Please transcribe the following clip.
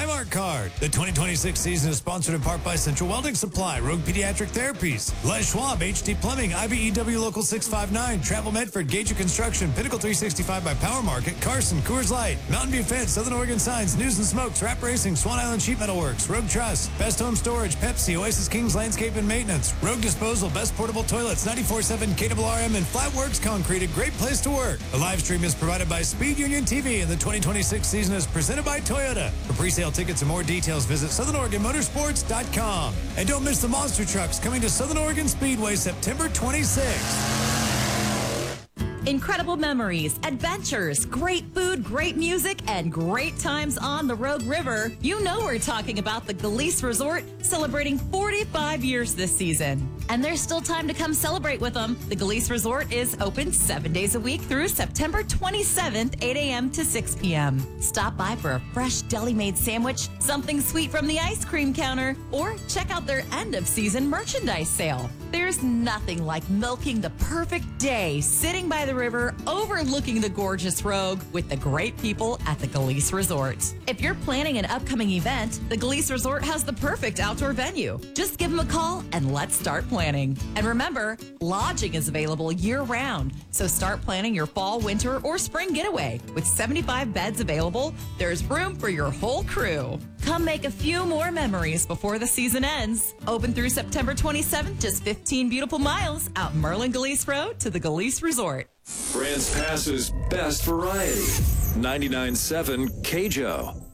Highmark card. The 2026 season is sponsored in part by Central Welding Supply, Rogue Pediatric Therapies, Les Schwab, HD Plumbing, IBEW Local 659, Travel Medford, Gauger Construction, Pinnacle 365 by Power Market, Carson, Coors Light, Mountain View Fence, Southern Oregon Signs, News and Smokes, Rap Racing, Swan Island Sheet Metal Works, Rogue Truss, Best Home Storage, Pepsi, Oasis Kings Landscape and Maintenance, Rogue Disposal, Best Portable Toilets, 94.7 KRRM, and Flatworks Concrete, a great place to work. The live stream is provided by Speed Union TV, and the 2026 season is presented by Toyota. For pre-sale tickets and more details, visit SouthernOregonMotorsports.com. And don't miss the monster trucks coming to Southern Oregon Speedway September 26th. Incredible memories, adventures, great food, great music, and great times on the Rogue River. You know we're talking about the Galice Resort, celebrating 45 years this season. And there's still time to come celebrate with them. The Galice Resort is open 7 days a week through September 27th, 8 a.m. to 6 p.m. Stop by for a fresh deli-made sandwich, something sweet from the ice cream counter, or check out their end-of-season merchandise sale. There's nothing like milking the perfect day sitting by the river overlooking the gorgeous Rogue with the great people at the Galice Resort. If you're planning an upcoming event, the Galice Resort has the perfect outdoor venue. Just give them a call and let's start planning. And remember, lodging is available year-round, so start planning your fall, winter, or spring getaway. With 75 beds available, there's room for your whole crew. Come make a few more memories before the season ends. Open through September 27th, just 15 beautiful miles out Merlin Galice Road to the Galice Resort. Grants Pass's best variety. 99.7 KJO.